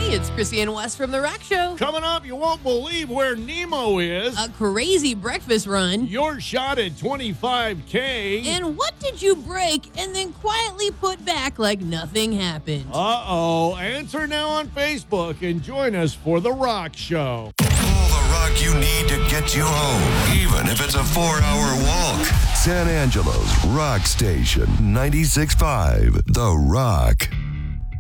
it's Chrissy West from The Rock Show. Coming up, you won't believe where Nemo is. A crazy breakfast run. Your shot at 25K. And what did you break and then quietly put back like nothing happened? Uh-oh. Answer now on Facebook and join us for The Rock Show. All the rock you need to get you home, even if it's a 4-hour walk. San Angelo's Rock Station 96.5, The Rock.